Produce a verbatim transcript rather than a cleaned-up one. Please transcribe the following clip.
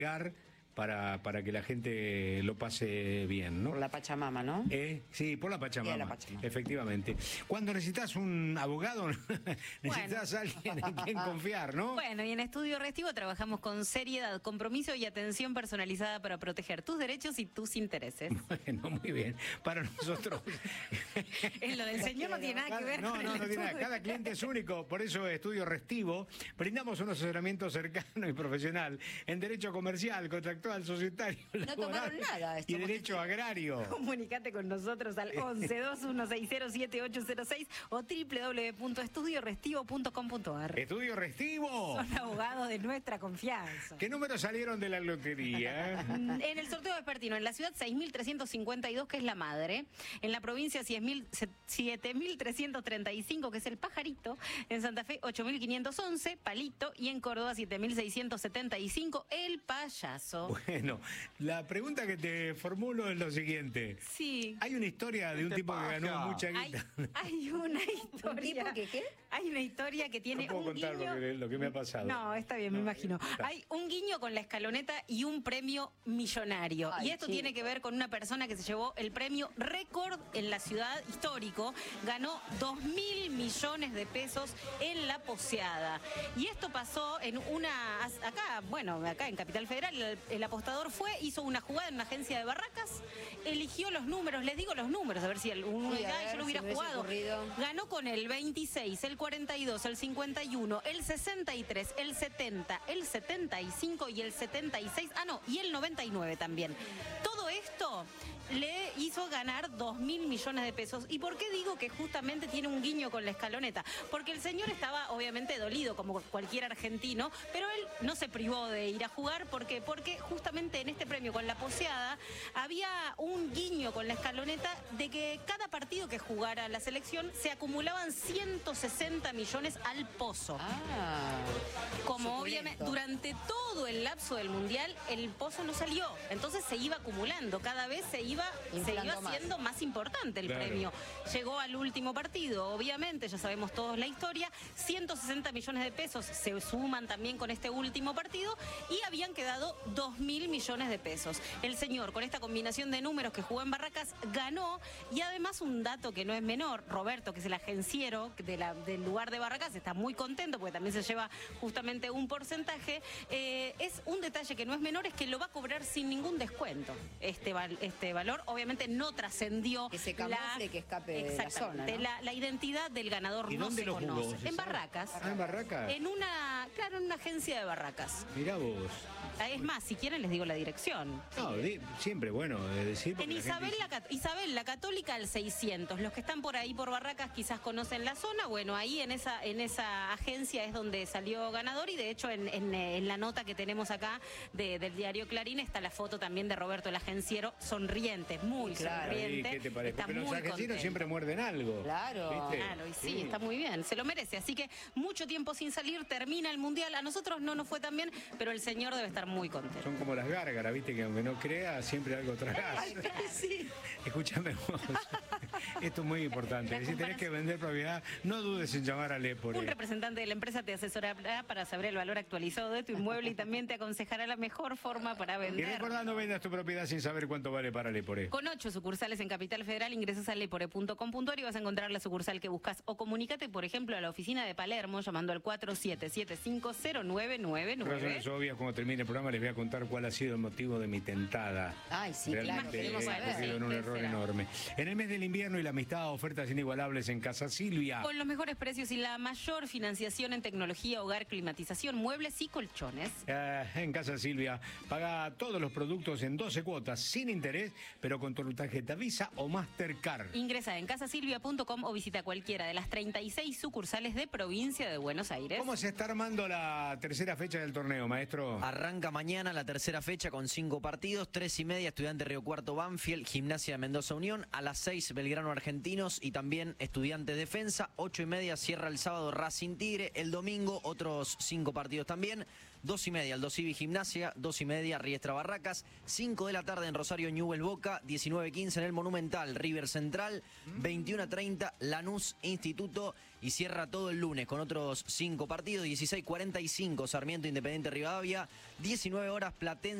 Para, para que la gente lo pase bien, ¿no? Por la Pachamama, ¿no? Eh, sí, por la Pachamama, la Pachamama, efectivamente. Cuando necesitas un abogado, necesitas bueno. a alguien en quien confiar, ¿no? Bueno, y en Estudio Restivo trabajamos con seriedad, compromiso y atención personalizada para proteger tus derechos y tus intereses. Bueno, muy bien. Para nosotros... En lo del señor no tiene nada que ver no, con no, el no tiene nada. estudio. Cada cliente es único, por eso Estudio Restivo. Brindamos un asesoramiento cercano y profesional en derecho comercial, contractual, societario, no laboral tomaron nada esto, y derecho agrario. Comunicate con nosotros al once, dos uno seis cero, siete ocho cero seis o doble u doble u doble u punto estudio restivo punto com punto ar. Estudio Restivo. Son abogados de nuestra confianza. ¿Qué números salieron de la lotería? En el sorteo vespertino, en la ciudad seis mil trescientos cincuenta y dos, que es la madre. En la provincia siete mil trescientos treinta y cinco, que es el pajarito. En Santa Fe ocho mil quinientos once, palito. Y en Córdoba siete mil seiscientos setenta y cinco, el payaso. Bueno, la pregunta que te formulo es lo siguiente. Sí. Hay una historia de un tipo que ganó mucha guita. Hay, hay una historia. ¿Un tipo que qué? Hay una historia que tiene no puedo un contar guiño. Lo, que, lo que me ha pasado. No, está bien, no, me imagino. Está. Hay un guiño con la escaloneta y un premio millonario. Ay, y esto chico. tiene que ver con una persona que se llevó el premio récord en la ciudad histórico. Ganó dos mil millones de pesos en la poseada. Y esto pasó en una... Acá, bueno, acá en Capital Federal, el, el apostador fue, hizo una jugada en una agencia de barracas, eligió los números, les digo los números, a ver si uno Sí, ya ver, yo lo hubiera si jugado. Ocurrido. Ganó con el veintiséis, el cuarenta y dos, el cincuenta y uno, el sesenta y tres, el setenta, el setenta y cinco y el setenta y seis, ah no, y el noventa y nueve también. Todo esto le hizo ganar dos mil millones de pesos. ¿Y por qué digo que justamente tiene un guiño con la escaloneta? Porque el señor estaba obviamente dolido, como cualquier argentino, pero él no se privó de ir a jugar. ¿Por qué? Porque justamente en este premio con la poseada había un guiño con la escaloneta de que cada partido que jugara la selección se acumulaban ciento sesenta millones al pozo. Ah, Como suculento. obviamente durante todo el lapso del Mundial el pozo no salió, entonces se iba acumulando, cada vez se iba, se iba haciendo más. más importante el Claro. premio. Llegó al último partido, obviamente, ya sabemos todos la historia, ciento sesenta millones de pesos se suman también con este último partido y habían quedado dos mil millones de pesos. El señor, con esta combinación de números que jugó en Barracas, ganó, y además un dato que no es menor, Roberto, que es el agenciero de la, del lugar de Barracas, está muy contento porque también se lleva justamente un porcentaje. Eh, es un detalle que no es menor, es que lo va a cobrar sin ningún descuento este, val, este valor. Obviamente no trascendió que se camufle, que escape de la zona, ¿no? la, la identidad del ganador ¿Y no dónde se lo jugó? conoce. ¿Se En sabe? Barracas. Ah, en Barracas. En una, claro, en una agencia de Barracas. Mirá vos. Es más, si quieren les digo la dirección. No, di, siempre bueno eh, decir. En Isabel la, Cat- Isabel la Católica al seiscientos. Los que están por ahí por Barracas quizás conocen la zona. Bueno, ahí en esa en esa agencia es donde salió ganador, y de hecho en, en, en la nota que tenemos acá de, del diario Clarín está la foto también de Roberto el agenciero, sonriente, muy Claro. sonriente. ¿Qué te parece? Está Pero los muy agencieros contento. siempre muerden algo. Claro. ¿viste? Claro, y sí, está muy bien, se lo merece. Así que mucho tiempo sin salir, termina el Mundial. A nosotros no nos fue tan bien, pero el señor debe estar muy contento. Son como las gárgaras, viste, que aunque no crea, siempre algo tragás. sí. Escúchame vos. Esto es muy importante. La Si tenés que vender propiedad, no dudes en llamar a Lepore. Un representante de la empresa te asesorará para saber el valor actualizado de tu inmueble y también te aconsejará la mejor forma para Y vender. recordá, no vendas tu propiedad sin saber cuánto vale para Lepore. Con ocho sucursales en Capital Federal, ingresas a lepore punto com punto ar y vas a encontrar la sucursal que buscas. O comunícate, por ejemplo, a la oficina de Palermo llamando al cuatro siete siete cinco cero nueve nueve Por nueve. razones obvias, cuando termine el programa les voy a contar cuál ha sido el motivo de mi tentada. Ay, sí, Realmente claro, queremos he saber. incurrido en un Sí, error será. enorme. En el mes del invierno y la amistad, ofertas inigualables en Casa Silvia. Con los mejores precios y la mayor financiación en tecnología, hogar, climatización, muebles y colchones. Eh, en Casa Silvia, paga todos los productos en doce cuotas sin interés, pero con tu tarjeta Visa o Mastercard. Ingresa en casasilvia punto com o visita cualquiera de las treinta y seis sucursales de provincia de Buenos Aires. ¿Cómo se está armando la tercera fecha del torneo, maestro? Arranca mañana la tercera fecha con cinco partidos, tres y media, Estudiante Río Cuarto Banfield, Gimnasia de Mendoza Unión, a las seis Belgrano Belgrano Argentinos y también Estudiantes Defensa. Ocho y media cierra el sábado Racing Tigre. El domingo otros cinco partidos también. Dos y media Aldo Civi Gimnasia, dos y media Riestra Barracas, cinco de la tarde en Rosario Newell's Boca, diecinueve quince en el Monumental River Central, veintiuno treinta Lanús Instituto y cierra todo el lunes con otros cinco partidos, dieciséis cuarenta y cinco Sarmiento Independiente Rivadavia, diecinueve horas Platense